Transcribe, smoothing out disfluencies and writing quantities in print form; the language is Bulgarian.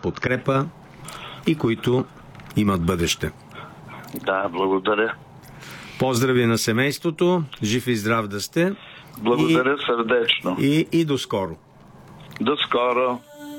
подкрепа и които имат бъдеще. Да, благодаря. Поздрави на семейството, жив и здрав да сте. Благодаря сърдечно. И до скоро. До скоро.